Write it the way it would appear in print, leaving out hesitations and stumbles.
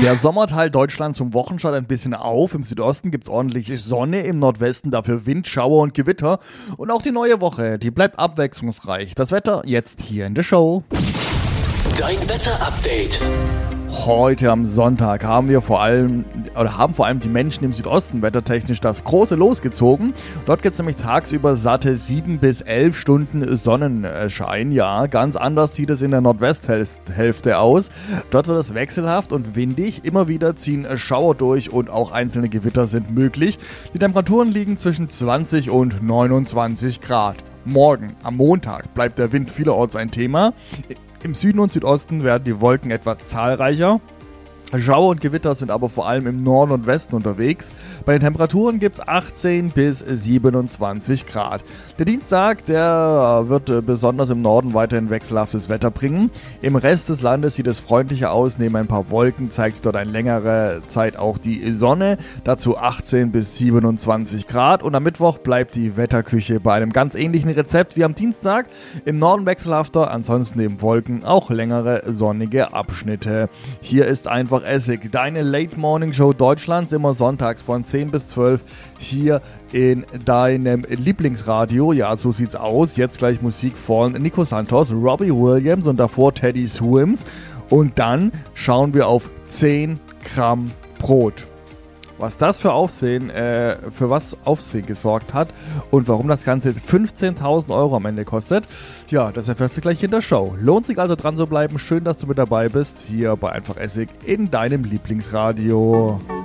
Der Sommerteil Deutschlands zum Wochenstart ein bisschen auf. Im Südosten gibt's ordentlich Sonne, im Nordwesten dafür Wind, Schauer und Gewitter. Und auch die neue Woche, die bleibt abwechslungsreich. Das Wetter jetzt hier in der Show. Dein Wetterupdate. Heute am Sonntag haben vor allem die Menschen im Südosten wettertechnisch das große Los gezogen. Dort gibt es nämlich tagsüber satte 7 bis 11 Stunden Sonnenschein. Ja, ganz anders sieht es in der Nordwesthälfte aus. Dort wird es wechselhaft und windig. Immer wieder ziehen Schauer durch und auch einzelne Gewitter sind möglich. Die Temperaturen liegen zwischen 20 und 29 Grad. Morgen, am Montag, bleibt der Wind vielerorts ein Thema. Im Süden und Südosten werden die Wolken etwas zahlreicher. Schauer und Gewitter sind aber vor allem im Norden und Westen unterwegs. Bei den Temperaturen gibt es 18 bis 27 Grad. Der Dienstag, der wird besonders im Norden weiterhin wechselhaftes Wetter bringen. Im Rest des Landes sieht es freundlicher aus. Neben ein paar Wolken zeigt sich dort eine längere Zeit auch die Sonne. Dazu 18 bis 27 Grad. Und am Mittwoch bleibt die Wetterküche bei einem ganz ähnlichen Rezept wie am Dienstag. Im Norden wechselhafter, ansonsten neben Wolken auch längere sonnige Abschnitte. Hier ist einfach Essig, deine Late Morning Show Deutschlands, immer sonntags von 10 bis 12 hier in deinem Lieblingsradio. Ja, so sieht's aus. Jetzt gleich Musik von Nico Santos, Robbie Williams und davor Teddy Swims. Und dann schauen wir auf 10 Gramm Brot. Was das für Aufsehen gesorgt hat und warum das Ganze jetzt 15.000 Euro am Ende kostet, ja, das erfährst du gleich in der Show. Lohnt sich also dran zu bleiben. Schön, dass du mit dabei bist, hier bei Einfach Essig in deinem Lieblingsradio.